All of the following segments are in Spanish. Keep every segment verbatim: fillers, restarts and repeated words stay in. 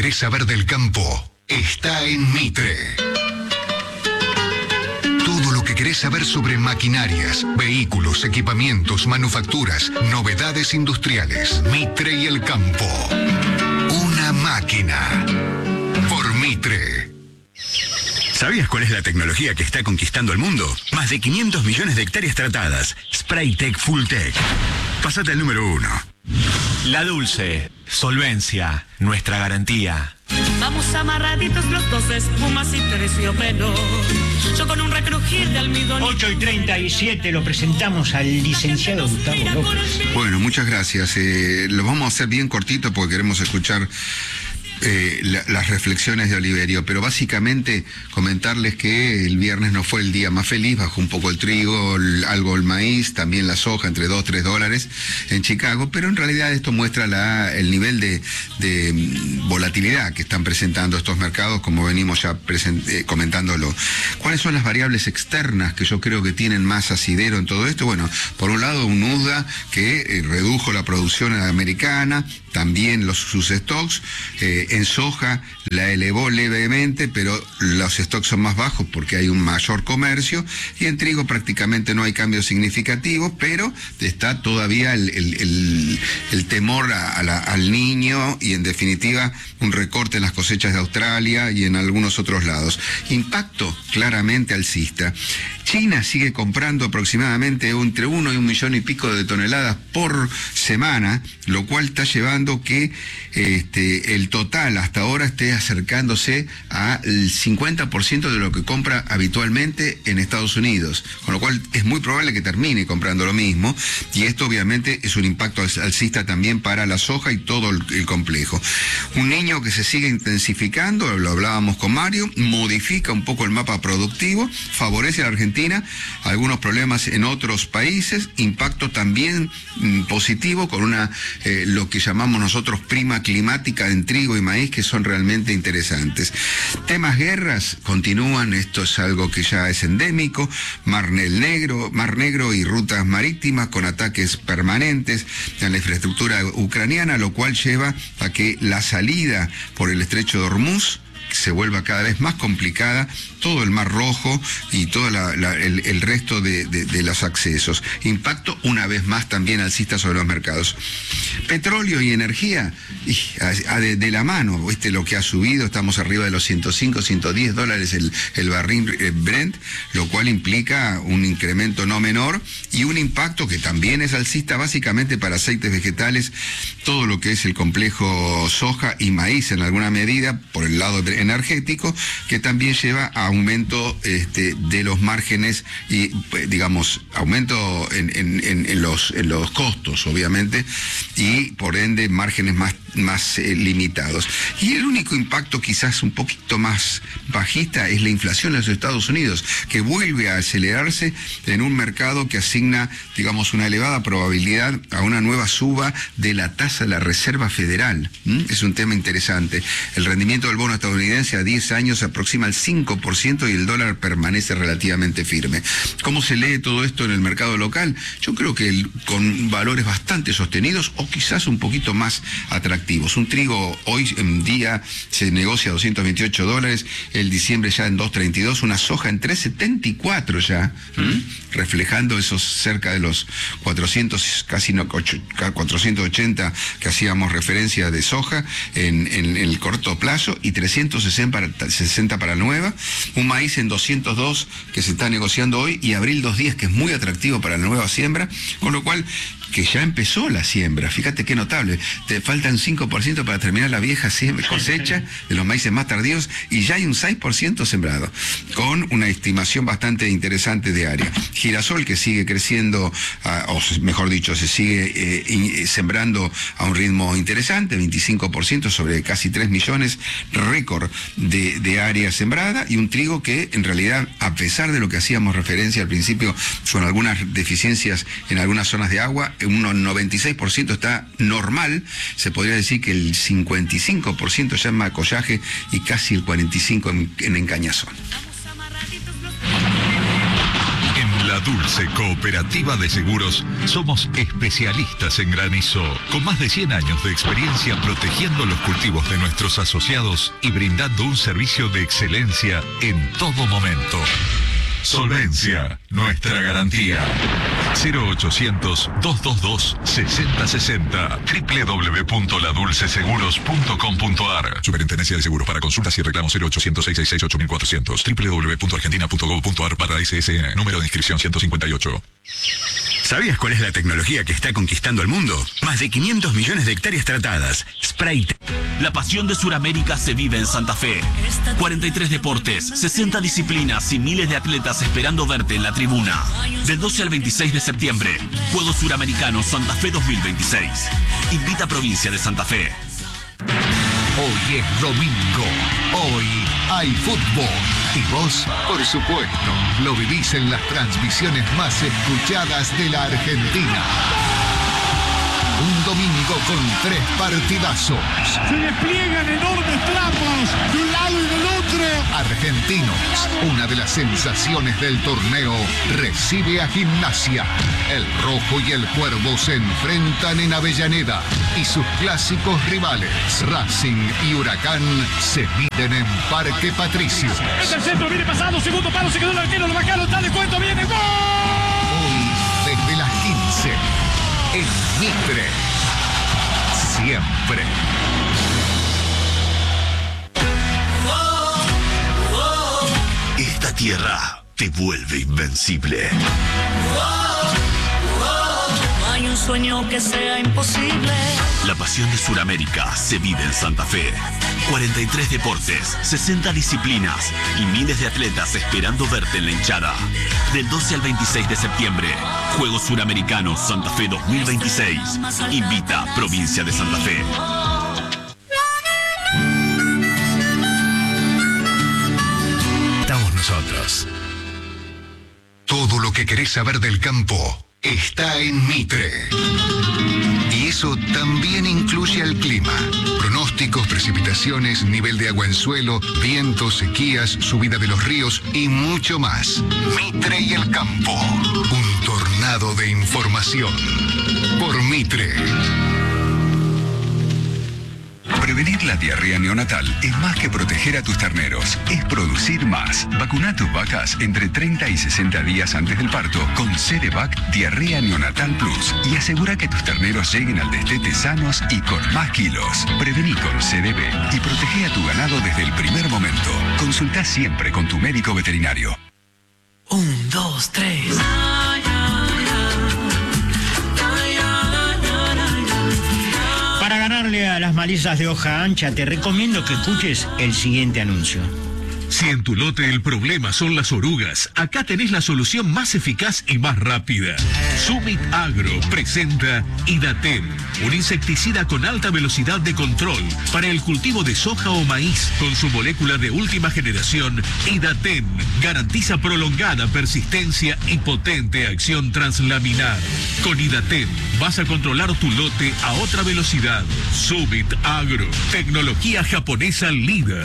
querés saber del campo está en Mitre. Todo lo que querés saber sobre maquinarias, vehículos, equipamientos, manufacturas, novedades industriales. Mitre y el campo. Una máquina. Por Mitre. ¿Sabías cuál es la tecnología que está conquistando el mundo? Más de quinientos millones de hectáreas tratadas. Spraytec Fulltech. Pásate al número uno. La Dulce. Solvencia. Nuestra garantía. Vamos amarraditos los dos, espumas y terciopelo. Yo con un recrujir de almidón. ocho y treinta y siete lo presentamos al licenciado Gustavo López. Bueno, muchas gracias. Eh, lo vamos a hacer bien cortito porque queremos escuchar Eh, la, las reflexiones de Oliverio, pero básicamente comentarles que el viernes no fue el día más feliz, bajó un poco el trigo, el, algo el maíz, también la soja entre dos, tres dólares en Chicago, pero en realidad esto muestra la, el nivel de, de volatilidad que están presentando estos mercados, como venimos ya present, eh, comentándolo. ¿Cuáles son las variables externas que yo creo que tienen más asidero en todo esto? Bueno, por un lado un U D A que eh, redujo la producción americana, también los, sus stocks, eh, en soja la elevó levemente, pero los stocks son más bajos porque hay un mayor comercio, y en trigo prácticamente no hay cambios significativos, pero está todavía el, el, el, el temor a, a la, al niño y en definitiva un recorte en las cosechas de Australia y en algunos otros lados. Impacto claramente alcista. China sigue comprando aproximadamente entre uno y un millón y pico de toneladas por semana, lo cual está llevando que este, el total hasta ahora esté acercándose al cincuenta por ciento de lo que compra habitualmente en Estados Unidos, con lo cual es muy probable que termine comprando lo mismo, y esto obviamente es un impacto alcista también para la soja y todo el, el complejo. Un niño que se sigue intensificando, lo hablábamos con Mario, modifica un poco el mapa productivo, favorece a la Argentina, algunos problemas en otros países, impacto también mm, positivo con una eh, lo que llamamos nosotros prima climática en trigo y maíz, que son realmente interesantes. Temas guerras continúan, esto es algo que ya es endémico, Mar Negro, Mar Negro y rutas marítimas con ataques permanentes en la infraestructura ucraniana, lo cual lleva a que la salida por el estrecho de Hormuz se vuelva cada vez más complicada, todo el Mar Rojo y todo la, la, el, el resto de, de, de los accesos. Impacto una vez más también alcista sobre los mercados. Petróleo y energía, y, a, a de, de la mano, ¿viste lo que ha subido? Estamos arriba de los ciento cinco, ciento diez dólares el, el barril Brent, lo cual implica un incremento no menor y un impacto que también es alcista básicamente para aceites vegetales, todo lo que es el complejo soja y maíz en alguna medida, por el lado energético, que también lleva a aumento este, de los márgenes y, digamos, aumento en, en, en, los, en los costos, obviamente, y por ende márgenes más, más eh, limitados. Y el único impacto quizás un poquito más bajista es la inflación en los Estados Unidos, que vuelve a acelerarse en un mercado que asigna, digamos, una elevada probabilidad a una nueva suba de la tasa de la Reserva Federal. ¿Mm? Es un tema interesante. El rendimiento del bono estadounidense a diez años se aproxima al cinco por ciento y el dólar permanece relativamente firme. ¿Cómo se lee todo esto en el mercado local? Yo creo que el, con valores bastante sostenidos o quizás un poquito más atractivos. Un trigo hoy en día se negocia a doscientos veintiocho dólares, el diciembre ya en doscientos treinta y dos, una soja en trescientos setenta y cuatro ya, ¿Mm? reflejando esos cerca de los cuatrocientos, casi no, cuatrocientos ochenta que hacíamos referencia de soja en, en, en el corto plazo, y trescientos sesenta para nueva, un maíz en doscientos dos que se está negociando hoy, y abril doscientos diez que es muy atractivo para la nueva siembra, con lo cual que ya empezó la siembra, fíjate qué notable, te faltan cinco por ciento para terminar la vieja cosecha de los maíces más tardíos y ya hay un seis por ciento sembrado, con una estimación bastante interesante de área. Girasol que sigue creciendo, uh, o mejor dicho, se sigue eh, in, sembrando a un ritmo interesante, veinticinco por ciento sobre casi tres millones, récord de, de área sembrada, y un trigo que en realidad, a pesar de lo que hacíamos referencia al principio, con algunas deficiencias en algunas zonas de agua, un noventa y seis por ciento está normal, se podría decir que el cincuenta y cinco por ciento ya en macollaje y casi el cuarenta y cinco por ciento en, en encañazón. En la La Dulce Cooperativa de Seguros somos especialistas en granizo, con más de cien años de experiencia protegiendo los cultivos de nuestros asociados y brindando un servicio de excelencia en todo momento. Solvencia, nuestra garantía. cero ochocientos, doscientos veintidós, sesenta sesenta. doble u doble u doble u punto la dulce seguros punto com punto a r. Superintendencia de Seguros. Para consultas y reclamos cero ochocientos, seiscientos sesenta y seis, ocho mil cuatrocientos. doble u doble u doble u punto argentina punto gov punto a r para S S N. Número de inscripción ciento cincuenta y ocho. ¿Sabías cuál es la tecnología que está conquistando el mundo? Más de quinientos millones de hectáreas tratadas. Sprite. La pasión de Suramérica se vive en Santa Fe. cuarenta y tres deportes, sesenta disciplinas y miles de atletas esperando verte en la tribuna. Del doce al veintiséis de septiembre, Juegos Suramericanos Santa Fe dos mil veintiséis. Invita a Provincia de Santa Fe. Hoy es domingo. Hoy hay fútbol. Y vos, por supuesto, lo vivís en las transmisiones más escuchadas de la Argentina. Un domingo con tres partidazos. Se despliegan enormes tramos de un lado y del otro. Argentinos, una de las sensaciones del torneo, recibe a Gimnasia. El Rojo y el Cuervo se enfrentan en Avellaneda y sus clásicos rivales, Racing y Huracán, se miden en Parque Patricios. Es el centro, viene pasando, segundo palo, se quedó el arquero, lo bajaron, está de cuento, viene gol. Hoy, desde las quince, en Mitre, siempre. Esta tierra te vuelve invencible. No hay un sueño que sea imposible. La pasión de Suramérica se vive en Santa Fe. cuarenta y tres deportes, sesenta disciplinas y miles de atletas esperando verte en la hinchada. Del doce al veintiséis de septiembre, Juegos Suramericanos Santa Fe dos mil veintiséis. Invita a Provincia de Santa Fe. Estamos nosotros. Todo lo que querés saber del campo está en Mitre. Y eso también incluye al clima. Pronósticos, precipitaciones, nivel de agua en suelo, vientos, sequías, subida de los ríos y mucho más. Mitre y el campo. Un tornado de información. Por Mitre. Prevenir la diarrea neonatal es más que proteger a tus terneros, es producir más. Vacuna a tus vacas entre treinta y sesenta días antes del parto con Cerevac Diarrea Neonatal Plus y asegura que tus terneros lleguen al destete sanos y con más kilos. Prevení con C D B y protege a tu ganado desde el primer momento. Consulta siempre con tu médico veterinario. Un, dos, tres. Para ganarle a las malezas de hoja ancha, te recomiendo que escuches el siguiente anuncio. Si en tu lote el problema son las orugas, acá tenés la solución más eficaz y más rápida. Summit Agro presenta Idaten, un insecticida con alta velocidad de control para el cultivo de soja o maíz. Con su molécula de última generación, Idaten garantiza prolongada persistencia y potente acción translaminar. Con Idaten vas a controlar tu lote a otra velocidad. Summit Agro, tecnología japonesa líder.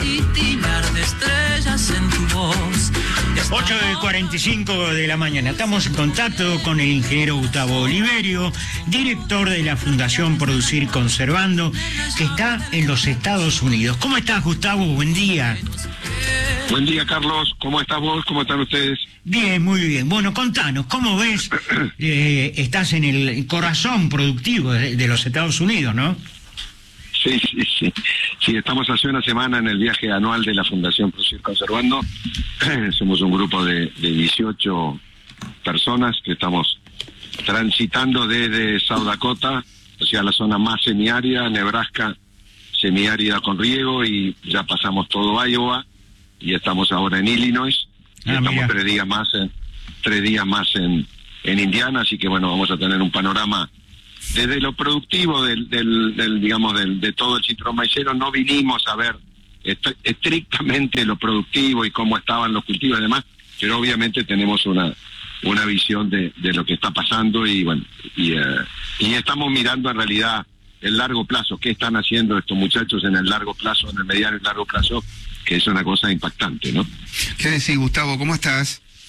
En tu voz. ocho y cuarenta y cinco de la mañana. Estamos en contacto con el ingeniero Gustavo Oliverio, director de la Fundación Producir Conservando, que está en los Estados Unidos. ¿Cómo estás, Gustavo? Buen día. Buen día, Carlos. ¿Cómo estás vos? ¿Cómo están ustedes? Bien, muy bien. Bueno, contanos, ¿cómo ves? eh, estás en el corazón productivo de, de los Estados Unidos, ¿no? Sí, sí, sí. Sí, estamos hace una semana en el viaje anual de la Fundación Producir Conservando. Somos un grupo de, de dieciocho personas que estamos transitando desde South Dakota, o sea, la zona más semiárida, Nebraska, semiárida con riego, y ya pasamos todo Iowa, y estamos ahora en Illinois, y ah, estamos mira. tres días más en, tres días más en, en Indiana, así que bueno, vamos a tener un panorama desde lo productivo del, del, del digamos, del, de todo el cinturón maicero. No vinimos a ver est- estrictamente lo productivo y cómo estaban los cultivos y demás, pero obviamente tenemos una una visión de, de lo que está pasando y bueno, y, uh, y estamos mirando en realidad el largo plazo, qué están haciendo estos muchachos en el largo plazo, en el mediano y largo plazo, que es una cosa impactante, ¿no? ¿Qué decís, Gustavo? ¿Cómo estás?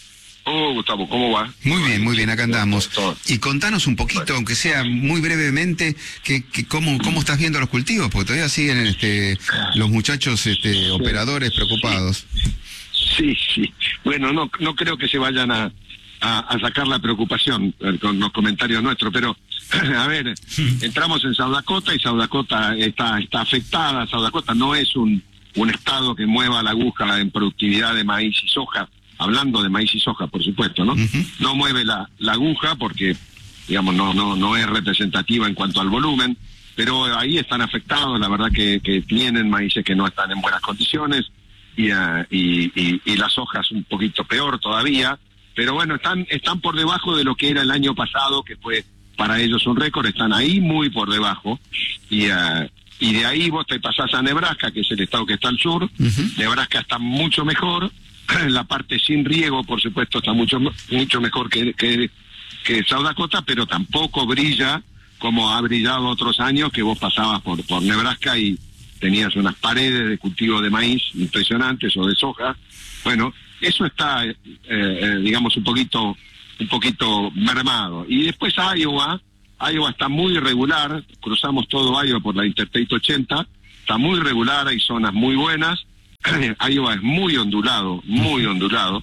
Oh, Gustavo, ¿cómo va? Muy bien, muy bien, acá andamos. Y contanos un poquito, aunque sea muy brevemente, que, que cómo, cómo estás viendo los cultivos, porque todavía siguen este, los muchachos este, operadores preocupados. Sí, sí. Bueno, no no creo que se vayan a, a, a sacar la preocupación con los comentarios nuestros, pero a ver, entramos en South Dakota y South Dakota está, está afectada. South Dakota no es un, un estado que mueva la aguja en productividad de maíz y soja. Hablando de maíz y soja, por supuesto, ¿no? Uh-huh. No mueve la, la aguja porque, digamos, no no no es representativa en cuanto al volumen, pero ahí están afectados, la verdad que, que tienen maíces que no están en buenas condiciones y, uh, y, y, y las hojas un poquito peor todavía, pero bueno, están están por debajo de lo que era el año pasado, que fue para ellos un récord, están ahí muy por debajo, y uh, y de ahí vos te pasás a Nebraska, que es el estado que está al sur. Uh-huh. Nebraska está mucho mejor. La parte sin riego, por supuesto, está mucho mucho mejor que, que, que South Dakota, pero tampoco brilla como ha brillado otros años, que vos pasabas por, por Nebraska y tenías unas paredes de cultivo de maíz impresionantes o de soja. Bueno, eso está, eh, eh, digamos, un poquito un poquito mermado. Y después Iowa, Iowa está muy irregular, cruzamos todo Iowa por la Interstate ochenta, está muy irregular, hay zonas muy buenas. Iowa es muy ondulado, muy ondulado.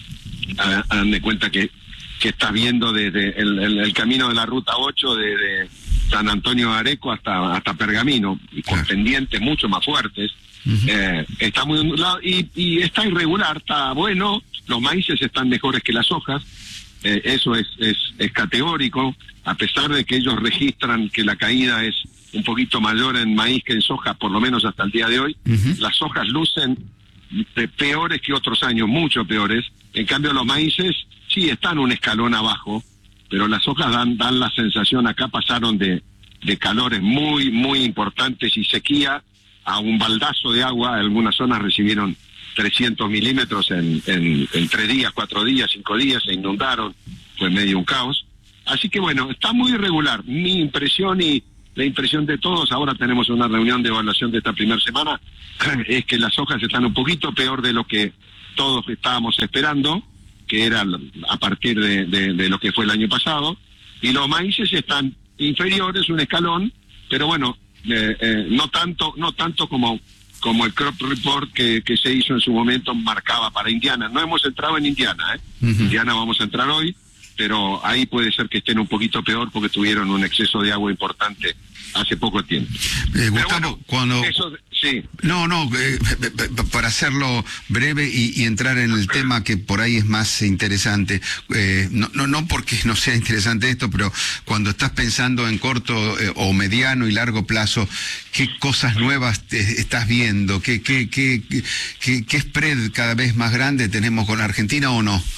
Hagan de cuenta que, que estás viendo desde el, el, el camino de la ruta ocho, desde San Antonio de Areco hasta, hasta Pergamino, y con pendientes mucho más fuertes. Uh-huh. eh, está muy ondulado y, y está irregular, está bueno. Los maíces están mejores que las hojas. Eh, eso es, es, es categórico, a pesar de que ellos registran que la caída es un poquito mayor en maíz que en soja, por lo menos hasta el día de hoy. Uh-huh. Las hojas lucen peores que otros años, mucho peores. En cambio, los maíces sí están un escalón abajo, pero las hojas dan, dan la sensación, acá pasaron de, de calores muy, muy importantes y sequía a un baldazo de agua. Algunas zonas recibieron trescientos milímetros en, en, en tres días, cuatro días, cinco días, se inundaron, fue medio un caos. Así que bueno, está muy irregular. Mi impresión y la impresión de todos, ahora tenemos una reunión de evaluación de esta primera semana, es que las hojas están un poquito peor de lo que todos estábamos esperando, que era a partir de, de, de lo que fue el año pasado, y los maíces están inferiores, un escalón, pero bueno, eh, eh, no tanto no tanto como como el crop report que, que se hizo en su momento marcaba para Indiana. No hemos entrado en Indiana, ¿eh? Uh-huh. Indiana vamos a entrar hoy, pero ahí puede ser que estén un poquito peor porque tuvieron un exceso de agua importante hace poco tiempo. Eh, Gustavo, bueno, cuando... Eso, sí. No, no, eh, para hacerlo breve y, y entrar en el tema que por ahí es más interesante, eh, no, no, no porque no sea interesante esto, pero cuando estás pensando en corto eh, o mediano y largo plazo, ¿qué cosas nuevas te estás viendo? ¿Qué, qué, qué, qué, qué spread cada vez más grande tenemos con Argentina o no?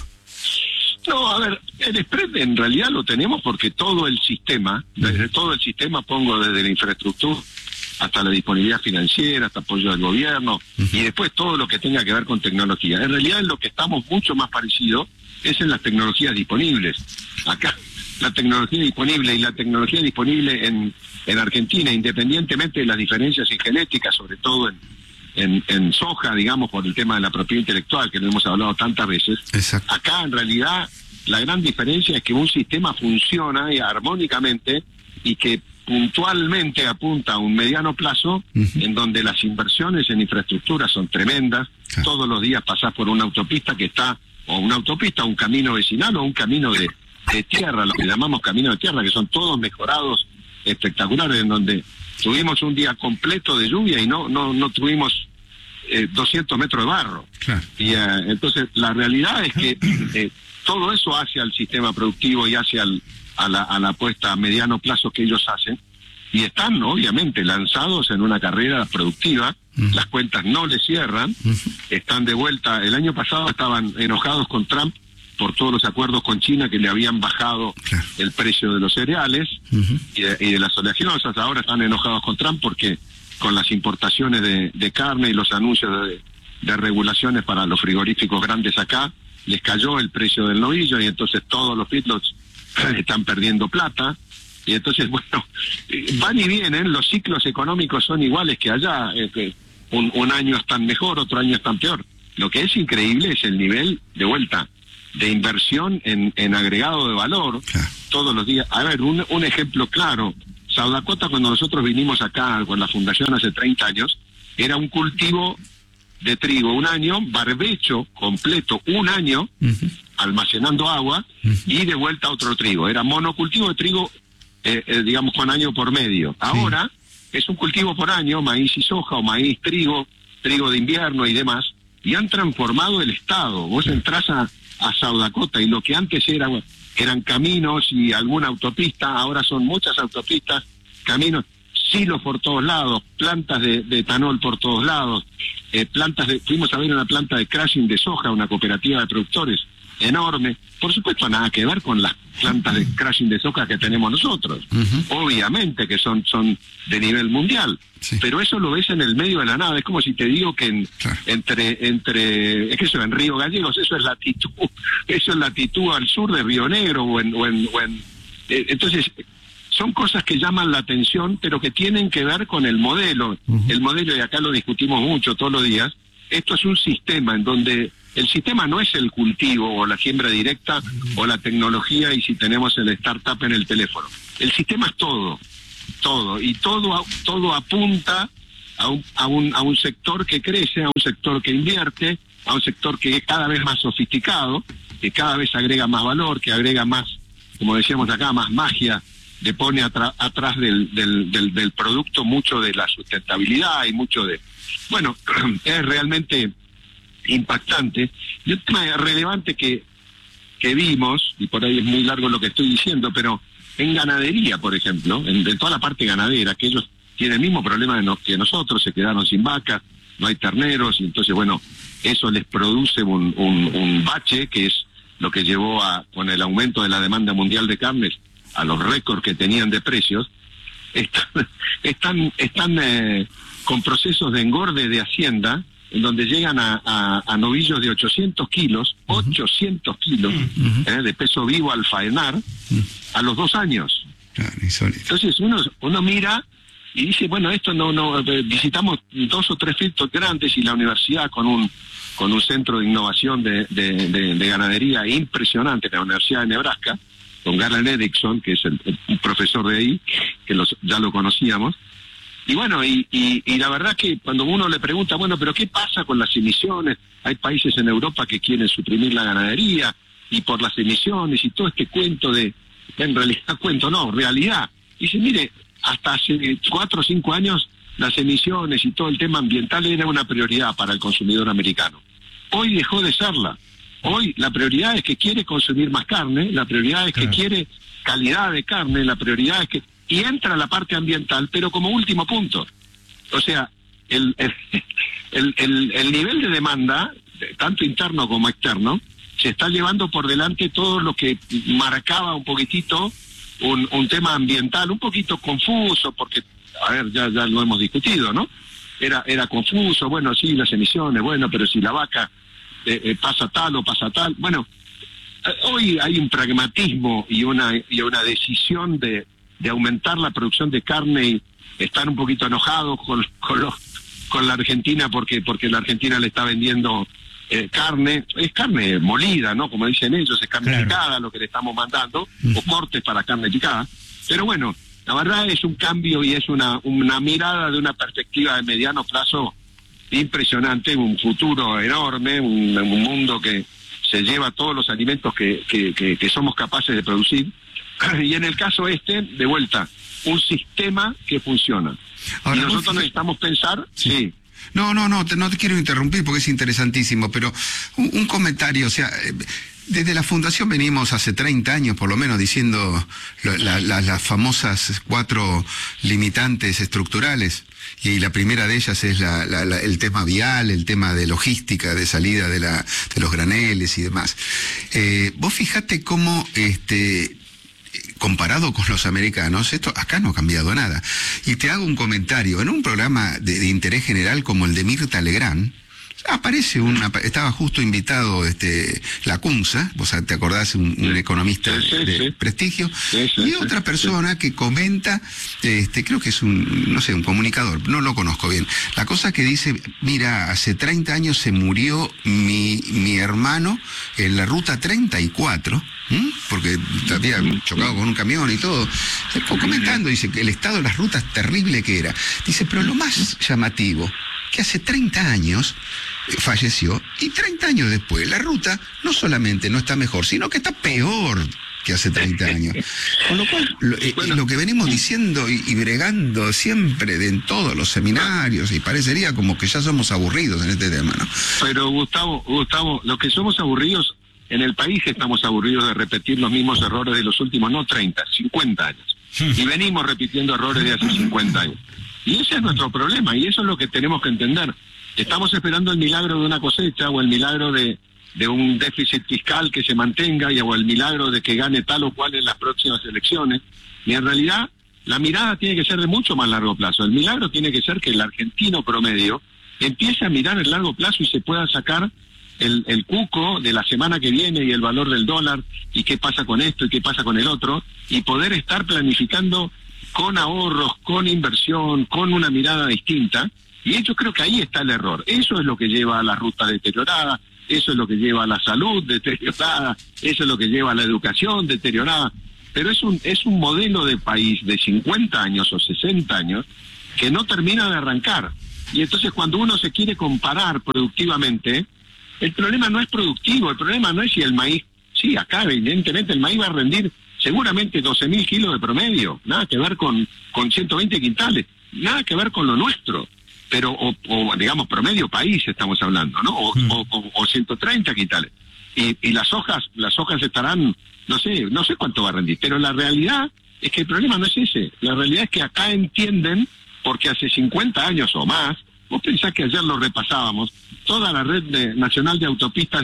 No, a ver, el spread en realidad lo tenemos porque todo el sistema, desde todo el sistema, pongo desde la infraestructura hasta la disponibilidad financiera, hasta apoyo del gobierno, uh-huh. y después todo lo que tenga que ver con tecnología. En realidad en lo que estamos mucho más parecido es en las tecnologías disponibles. Acá, la tecnología disponible y la tecnología disponible en, en Argentina, independientemente de las diferencias en genética, sobre todo en En, en soja, digamos, por el tema de la propiedad intelectual, que lo hemos hablado tantas veces. Exacto. Acá, en realidad, la gran diferencia es que un sistema funciona y armónicamente y que puntualmente apunta a un mediano plazo, uh-huh. en donde las inversiones en infraestructura son tremendas. Ah. Todos los días pasás por una autopista que está, o una autopista, un camino vecinal o un camino de, de tierra, lo que llamamos camino de tierra, que son todos mejorados, espectaculares, en donde tuvimos un día completo de lluvia y no no no tuvimos eh, doscientos metros de barro. Claro. Y uh, entonces la realidad es que eh, todo eso hace al sistema productivo y hace al, a, la, a la apuesta a mediano plazo que ellos hacen, y están obviamente lanzados en una carrera productiva. Uh-huh. Las cuentas no les cierran. Uh-huh. Están de vuelta. El año pasado estaban enojados con Trump por todos los acuerdos con China que le habían bajado, claro, el precio de los cereales, uh-huh, y, de, y de las oleaginosas. Ahora están enojados con Trump porque con las importaciones de, de carne y los anuncios de, de regulaciones para los frigoríficos grandes acá, les cayó el precio del novillo y entonces todos los feedlots están perdiendo plata. Y entonces, bueno, van y vienen, los ciclos económicos son iguales que allá. Eh, un, un año están mejor, otro año están peor. Lo que es increíble es el nivel de vuelta de inversión en, en agregado de valor claro. todos los días. A ver, un, un ejemplo claro, South Dakota, cuando nosotros vinimos acá con la fundación hace treinta años, era un cultivo de trigo un año, barbecho completo un año, uh-huh. almacenando agua, uh-huh. y de vuelta otro trigo. Era monocultivo de trigo, eh, eh, digamos, con año por medio. Ahora sí. es un cultivo por año, maíz y soja, o maíz, trigo, trigo de invierno y demás, y han transformado el estado. Vos entrás a, a South Dakota y lo que antes era, eran caminos y alguna autopista, ahora son muchas autopistas, caminos, silos por todos lados, plantas de, de etanol por todos lados, eh, plantas de, fuimos a ver una planta de crushing de soja, una cooperativa de productores enorme, por supuesto nada que ver con las plantas de crushing de soja que tenemos nosotros, uh-huh. obviamente que son, son de nivel mundial, sí. pero eso lo ves en el medio de la nada. Es como si te digo que en, claro. entre, entre, es que eso en Río Gallegos, eso es latitud, eso es latitud al sur de Río Negro, o en, o en, o en eh, entonces son cosas que llaman la atención, pero que tienen que ver con el modelo. Uh-huh. El modelo, y acá lo discutimos mucho todos los días, esto es un sistema en donde el sistema no es el cultivo o la siembra directa uh-huh. o la tecnología y si tenemos el startup en el teléfono. El sistema es todo, todo, y todo, todo apunta a un, a un, a un sector que crece, a un sector que invierte, a un sector que es cada vez más sofisticado, que cada vez agrega más valor, que agrega más, como decíamos acá, más magia, le pone atra- atrás del, del, del, del producto mucho de la sustentabilidad y mucho de... Bueno, es realmente impactante. Y un tema relevante que, que vimos, y por ahí es muy largo lo que estoy diciendo, pero en ganadería, por ejemplo, en, en toda la parte ganadera, que ellos tienen el mismo problema de no, que nosotros, se quedaron sin vacas, no hay terneros, y entonces, bueno, eso les produce un, un, un bache, que es lo que llevó a, con el aumento de la demanda mundial de carnes, a los récords que tenían de precios, están, están, están eh, con procesos de engorde de hacienda, en donde llegan a, a, a novillos de ochocientos kilos, uh-huh. ochocientos kilos, uh-huh. eh, de peso vivo al faenar, uh-huh. a los dos años. Claro, entonces uno, uno mira y dice, bueno, esto no, no, visitamos dos o tres filtros grandes y la universidad con un con un centro de innovación de, de, de, de ganadería impresionante, la Universidad de Nebraska, con Garland Erickson, que es el, el, el profesor de ahí, que los, ya lo conocíamos. Y bueno, y, y, y la verdad que cuando uno le pregunta, bueno, pero ¿qué pasa con las emisiones? Hay países en Europa que quieren suprimir la ganadería, y por las emisiones, y todo este cuento de, en realidad cuento no, realidad. Dice, mire, hasta hace cuatro o cinco años las emisiones y todo el tema ambiental era una prioridad para el consumidor americano. Hoy dejó de serla. Hoy la prioridad es que quiere consumir más carne, la prioridad es claro. que quiere calidad de carne, la prioridad es que... Y entra la parte ambiental, pero como último punto. O sea, el, el, el, el, el nivel de demanda, tanto interno como externo, se está llevando por delante todo lo que marcaba un poquitito un, un tema ambiental, un poquito confuso, porque, a ver, ya, ya lo hemos discutido, ¿no? Era, era confuso, bueno, sí, las emisiones, bueno, pero si la vaca... Eh, eh, pasa tal o pasa tal. Bueno, eh, hoy hay un pragmatismo y una y una decisión de, de aumentar la producción de carne, y están un poquito enojados con con, los, con la Argentina porque porque la Argentina le está vendiendo eh, carne, es carne molida, ¿no? Como dicen ellos, es carne claro. picada lo que le estamos mandando, uh-huh. o cortes para carne picada. Pero bueno, la verdad es un cambio y es una, una mirada de una perspectiva de mediano plazo impresionante, un futuro enorme, un, un mundo que se lleva todos los alimentos que, que, que, que somos capaces de producir. Y en el caso este, de vuelta, un sistema que funciona. Ahora, y nosotros necesitamos pensar, sí. sí. No, no, no te, no te quiero interrumpir porque es interesantísimo, pero un, un comentario, o sea... Desde la Fundación venimos hace treinta años, por lo menos, diciendo la, la, las famosas cuatro limitantes estructurales, y la primera de ellas es la, la, la, el tema vial, el tema de logística, de salida de, la, de los graneles y demás. Eh, vos fijate cómo, este, comparado con los americanos, esto acá no ha cambiado nada. Y te hago un comentario, en un programa de, de interés general como el de Mirta Legrand, aparece una, estaba justo invitado este Lacunza, vos te acordás, un, un economista sí, sí, de sí. prestigio, sí, sí, y sí, otra sí. persona que comenta, este, creo que es un, no sé, un comunicador, no lo conozco bien, la cosa que dice, mira, hace treinta años se murió mi, mi hermano en la ruta treinta y cuatro, ¿m? Porque había chocado con un camión y todo, comentando, dice que el estado de las rutas terrible que era, dice, pero lo más llamativo, que hace treinta años falleció y treinta años después la ruta no solamente no está mejor, sino que está peor que hace treinta años. Con lo cual, lo, eh, bueno, lo que venimos diciendo y, y bregando siempre de, en todos los seminarios, y parecería como que ya somos aburridos en este tema, ¿no? Pero Gustavo, Gustavo, los que somos aburridos en el país estamos aburridos de repetir los mismos errores de los últimos, no treinta, cincuenta años. Y venimos repitiendo errores de hace cincuenta años. Y ese es nuestro problema, y eso es lo que tenemos que entender. Estamos esperando el milagro de una cosecha, o el milagro de, de un déficit fiscal que se mantenga, y, o el milagro de que gane tal o cual en las próximas elecciones. Y en realidad, la mirada tiene que ser de mucho más largo plazo. El milagro tiene que ser que el argentino promedio empiece a mirar el largo plazo y se pueda sacar el, el cuco de la semana que viene y el valor del dólar, y qué pasa con esto y qué pasa con el otro, y poder estar planificando con ahorros, con inversión, con una mirada distinta. Y yo creo que ahí está el error. Eso es lo que lleva a la ruta deteriorada, eso es lo que lleva a la salud deteriorada, eso es lo que lleva a la educación deteriorada. Pero es un, es un modelo de país de cincuenta años o sesenta años que no termina de arrancar. Y entonces cuando uno se quiere comparar productivamente, el problema no es productivo, el problema no es si el maíz, sí, acá evidentemente el maíz va a rendir seguramente doce mil kilos de promedio, nada que ver con, con ciento veinte quintales, nada que ver con lo nuestro, pero, o, o digamos, promedio país estamos hablando, ¿no? O, mm. o, o, o ciento treinta quintales. Y, y las hojas, las hojas estarán, no sé, no sé cuánto va a rendir, pero la realidad es que el problema no es ese, la realidad es que acá entienden, porque hace cincuenta años o más, vos pensás que ayer lo repasábamos, toda la red de, nacional de autopistas